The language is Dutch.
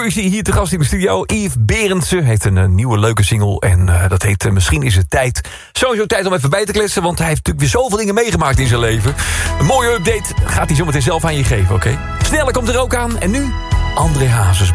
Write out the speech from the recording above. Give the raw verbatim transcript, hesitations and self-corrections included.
Is hij hier te gast in de studio. Yves Berendsen heeft een uh, nieuwe leuke single. En uh, dat heet uh, Misschien is het tijd. Sowieso tijd om even bij te kletsen. Want hij heeft natuurlijk weer zoveel dingen meegemaakt in zijn leven. Een mooie update gaat hij zometeen zelf aan je geven, oké? Okay? Sneller komt er ook aan. En nu André Hazes.